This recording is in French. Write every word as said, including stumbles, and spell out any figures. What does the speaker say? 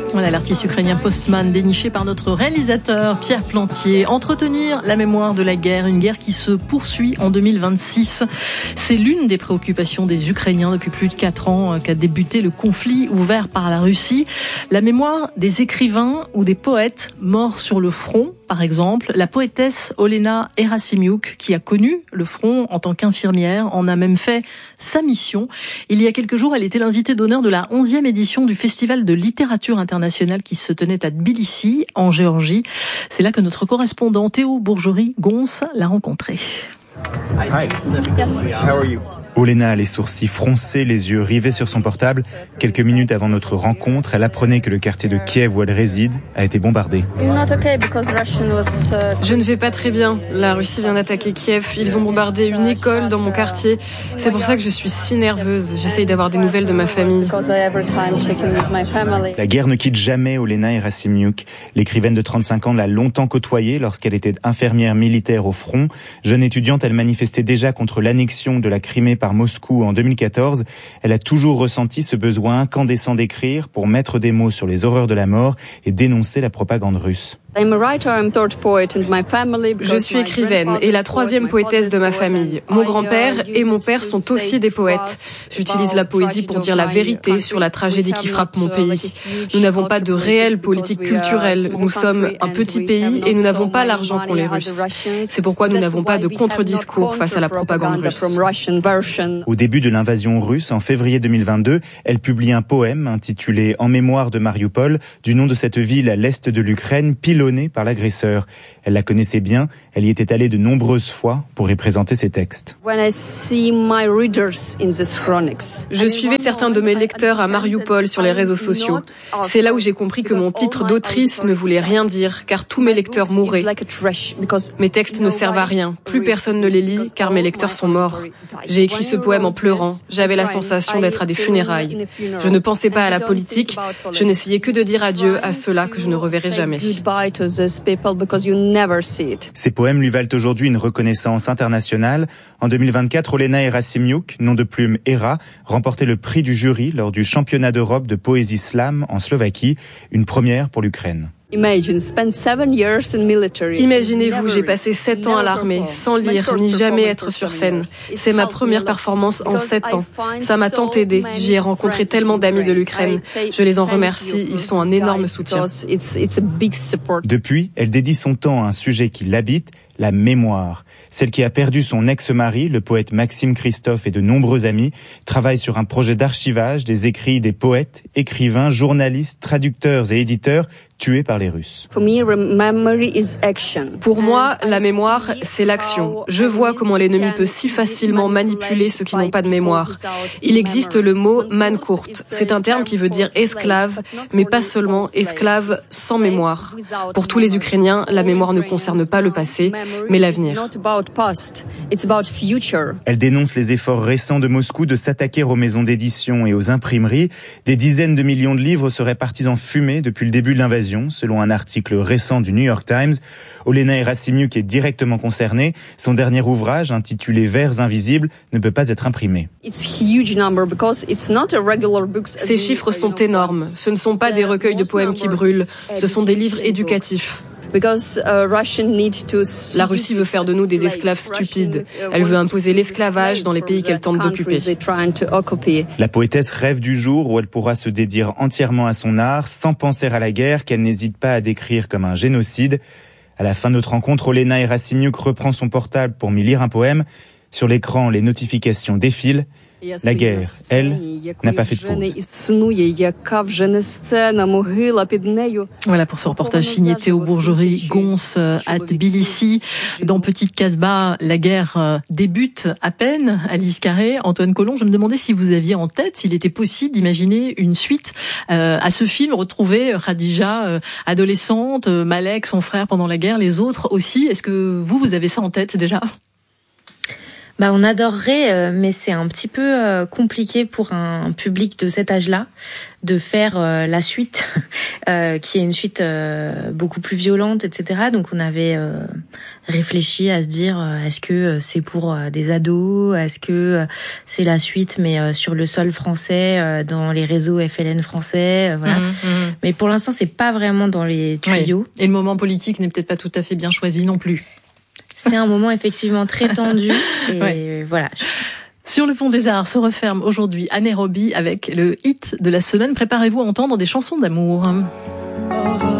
Voilà l'artiste ukrainien Postman déniché par notre réalisateur Pierre Plantier. Entretenir la mémoire de la guerre, une guerre qui se poursuit en deux mille vingt-six. C'est l'une des préoccupations des Ukrainiens depuis plus de quatre ans qu'a débuté le conflit ouvert par la Russie. La mémoire des écrivains ou des poètes morts sur le front. Par exemple, la poétesse Olena Erassimiuk, qui a connu le front en tant qu'infirmière, en a même fait sa mission. Il y a quelques jours, elle était l'invitée d'honneur de la onzième édition du Festival de littérature internationale qui se tenait à Tbilissi, en Géorgie. C'est là que notre correspondant Théo Bourgerie-Gons l'a rencontrée. Hi. How are you? Olena a les sourcils froncés, les yeux rivés sur son portable. Quelques minutes avant notre rencontre, elle apprenait que le quartier de Kiev où elle réside a été bombardé. Je ne vais pas très bien. La Russie vient d'attaquer Kiev. Ils ont bombardé une école dans mon quartier. C'est pour ça que je suis si nerveuse. J'essaye d'avoir des nouvelles de ma famille. La guerre ne quitte jamais Olena Erassimiuk. L'écrivaine de trente-cinq ans l'a longtemps côtoyée lorsqu'elle était infirmière militaire au front. Jeune étudiante, elle manifestait déjà contre l'annexion de la Crimée par Moscou en deux mille quatorze. Elle a toujours ressenti ce besoin incandescent d'écrire pour mettre des mots sur les horreurs de la mort et dénoncer la propagande russe. Je suis écrivaine et la troisième poétesse de ma famille. Mon grand-père et mon père sont aussi des poètes. J'utilise la poésie pour dire la vérité sur la tragédie qui frappe mon pays. Nous n'avons pas de réelle politique culturelle. Nous sommes un petit pays et nous n'avons pas l'argent qu'ont les Russes. C'est pourquoi nous n'avons pas de contre-discours face à la propagande russe. Au début de l'invasion russe, en février deux mille vingt-deux, elle publie un poème intitulé « En mémoire de Mariupol », du nom de cette ville à l'est de l'Ukraine, pilonnée par l'agresseur. Elle la connaissait bien, elle y était allée de nombreuses fois pour y présenter ses textes. Je suivais certains de mes lecteurs à Mariupol sur les réseaux sociaux. C'est là où j'ai compris que mon titre d'autrice ne voulait rien dire, car tous mes lecteurs mouraient. Mes textes ne servent à rien, plus personne ne les lit, car mes lecteurs sont morts. J'ai écrit ce poème en pleurant, j'avais la sensation d'être à des funérailles. Je ne pensais pas à la politique, je n'essayais que de dire adieu à ceux-là que je ne reverrai jamais. Ces poèmes lui valent aujourd'hui une reconnaissance internationale. En deux mille vingt-quatre, Olena Erassimiuk, nom de plume Era, remportait le prix du jury lors du championnat d'Europe de poésie slam en Slovaquie, une première pour l'Ukraine. Imaginez-vous, j'ai passé sept ans à l'armée, sans lire, ni jamais être sur scène. C'est ma première performance en sept ans. Ça m'a tant aidé. J'y ai rencontré tellement d'amis de l'Ukraine. Je les en remercie. Ils sont un énorme soutien. Depuis, elle dédie son temps à un sujet qui l'habite, la mémoire. Celle qui a perdu son ex-mari, le poète Maxime Christophe et de nombreux amis, travaille sur un projet d'archivage des écrits des poètes, écrivains, journalistes, traducteurs et éditeurs tués par les Russes. Pour moi, la mémoire, c'est l'action. Je vois comment l'ennemi peut si facilement manipuler ceux qui n'ont pas de mémoire. Il existe le mot Mankurt. C'est un terme qui veut dire esclave, mais pas seulement esclave sans mémoire. Pour tous les Ukrainiens, la mémoire ne concerne pas le passé, mais l'avenir. Elle dénonce les efforts récents de Moscou de s'attaquer aux maisons d'édition et aux imprimeries. Des dizaines de millions de livres seraient partis en fumée depuis le début de l'invasion, selon un article récent du New York Times. Olena Erassimiuk est directement concernée. Son dernier ouvrage, intitulé Vers invisibles, ne peut pas être imprimé. Ces chiffres sont énormes. Ce ne sont pas des recueils de poèmes qui brûlent. Ce sont des livres éducatifs. La Russie veut faire de nous des esclaves stupides. Elle veut imposer l'esclavage dans les pays qu'elle tente d'occuper. La poétesse rêve du jour où elle pourra se dédier entièrement à son art, sans penser à la guerre qu'elle n'hésite pas à décrire comme un génocide. À la fin de notre rencontre, Olena Erassimiuk reprend son portable pour m'y lire un poème. Sur l'écran, les notifications défilent. La guerre, elle, n'a pas fait de pause. Voilà pour ce reportage signé Théo Bourgerie-Gons à Tbilissi. Dans Petite Casbah, la guerre débute à peine. Alice Carré, Antoine Colomb, je me demandais si vous aviez en tête s'il était possible d'imaginer une suite euh, à ce film, retrouver Khadija, euh, adolescente, Malek, son frère pendant la guerre, les autres aussi. Est-ce que vous, vous avez ça en tête déjà ? Bah, on adorerait, euh, mais c'est un petit peu euh, compliqué pour un public de cet âge-là de faire euh, la suite, euh, qui est une suite euh, beaucoup plus violente, et cetera. Donc, on avait euh, réfléchi à se dire, euh, est-ce que c'est pour euh, des ados? Est-ce que euh, c'est la suite, mais euh, sur le sol français, euh, dans les réseaux F L N français, euh, voilà. Mmh, mmh. Mais pour l'instant, c'est pas vraiment dans les tuyaux. Oui. Et le moment politique n'est peut-être pas tout à fait bien choisi non plus. C'est un moment effectivement très tendu et ouais. Voilà. Sur le Pont des Arts se referme aujourd'hui Nairobi avec le hit de la semaine. Préparez-vous à entendre des chansons d'amour. Oh.